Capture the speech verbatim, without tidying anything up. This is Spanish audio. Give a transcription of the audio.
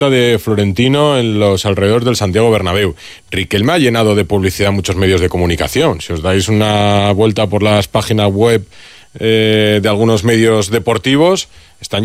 de Florentino en los alrededores del Santiago Bernabéu. Riquelme ha llenado de publicidad muchos medios de comunicación. Si os dais una vuelta por las páginas web eh, de algunos medios deportivos, están